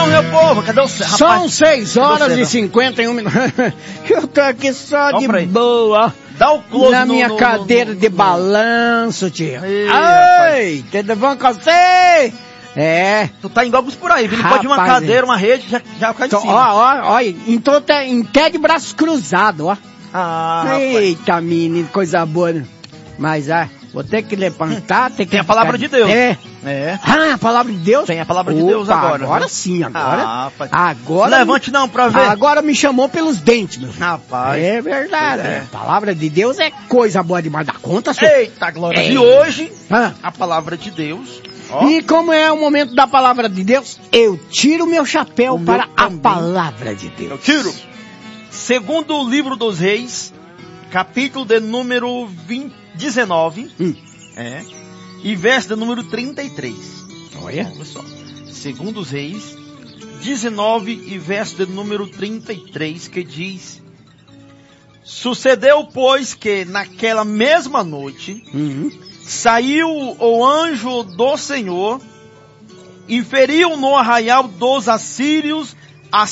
meu povo, cadê o rapaz? São 6 horas e 51 minutos. Eu tô aqui só de boa. Dá o close na minha cadeira de balanço, tio. Ei, tudo bom com você? Tu tá em Gogos por aí, viu? Pode uma cadeira, uma rede, já cai de cima. Ó, então em pé de braços cruzados, ó. Eita, menino, coisa boa, né? Mas, vou ter que levantar, tem a palavra de Deus. A palavra de Deus? Tem a palavra de Deus agora. Agora sim, agora. Levante não pra ver. Agora me chamou pelos dentes, meu filho. Rapaz. É verdade. A palavra de Deus é coisa boa demais da conta, senhor. Eita, glória. E hoje, a palavra de Deus. E como é o momento da palavra de Deus, eu tiro meu chapéu para a palavra de Deus. Eu tiro. Segundo o livro dos Reis, capítulo de número 19, e verso de número 33. Olha só. Segundo os Reis, 19 e verso de número 33, que diz: Sucedeu, pois, que naquela mesma noite, saiu o anjo do Senhor e feriu no arraial dos assírios a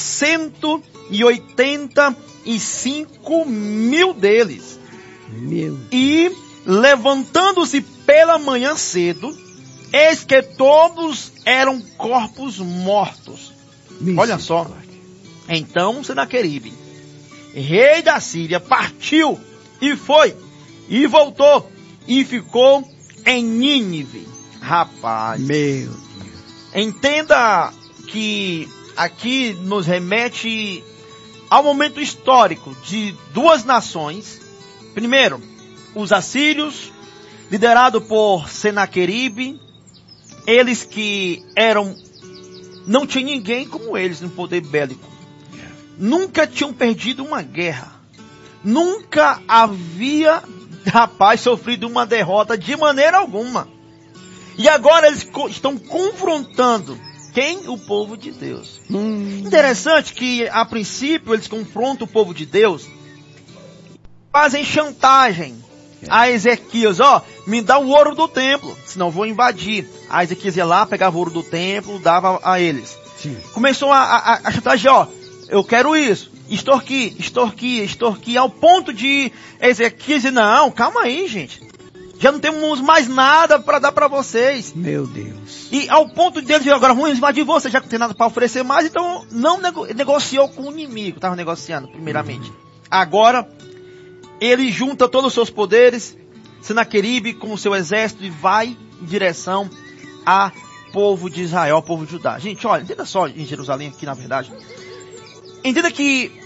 185 mil deles. E levantando-se pela manhã cedo, eis que todos eram corpos mortos. Olha só. Então Senaqueribe, rei da Síria, partiu e foi e voltou e ficou em Nínive. Rapaz. Meu Deus. Entenda que aqui nos remete ao momento histórico de duas nações. Primeiro, os assírios, liderado por Senaqueribe, eles que não tinha ninguém como eles no poder bélico. Nunca tinham perdido uma guerra. Nunca havia, sofrido uma derrota de maneira alguma. E agora eles estão confrontando quem? O povo de Deus. Interessante que, a princípio, eles confrontam o povo de Deus, fazem chantagem a Ezequias, me dá o ouro do templo, senão vou invadir. A Ezequias ia lá, pegava o ouro do templo, dava a eles. Sim. Começou a chantagem, eu quero isso, extorquir, ao ponto de Ezequias dizer, não, calma aí, gente, já não temos mais nada para dar para vocês. Meu Deus. E ao ponto deles dizer, agora vamos invadir você, já que não tem nada para oferecer mais, então não negociou com o inimigo, estava negociando primeiramente. Agora, ele junta todos os seus poderes, Senaqueribe com o seu exército, e vai em direção ao povo de Israel, ao povo de Judá. Gente, olha, entenda só em Jerusalém aqui, na verdade. Entenda que